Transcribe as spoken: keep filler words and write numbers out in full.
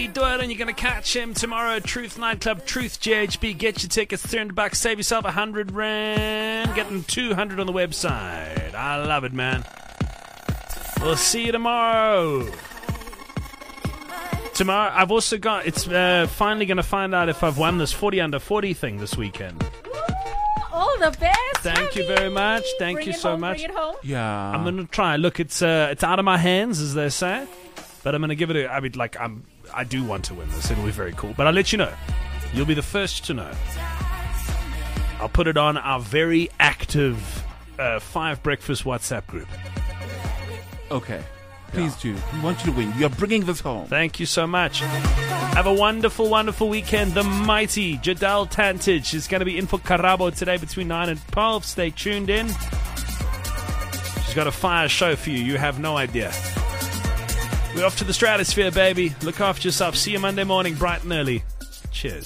Doyle, and you're going to catch him tomorrow at Truth Nightclub, Truth J H B. Get your tickets, three hundred bucks, save yourself one hundred rand. Getting two hundred on the website. I love it, man. We'll see you tomorrow. Tomorrow, I've also got, it's uh, finally going to find out if I've won this forty under forty thing this weekend. All the best. Thank you very much. Thank bring you it so home, much. Bring it home. Yeah. I'm going to try. Look, it's uh, it's out of my hands, as they say. But I'm going to give it a, I mean, like, I'm, I do want to win this. It'll be very cool. But I'll let you know. You'll be the first to know. I'll put it on our very active uh, Five Breakfast WhatsApp group. Okay. Please do. We want you to win. You're bringing this home. Thank you so much. Have a wonderful, wonderful weekend. The mighty Jadal Tantich is going to be in for Karabo today between nine and twelve. Stay tuned in. She's got a fire show for you. You have no idea. We're off to the stratosphere, baby. Look after yourself. See you Monday morning, bright and early. Cheers.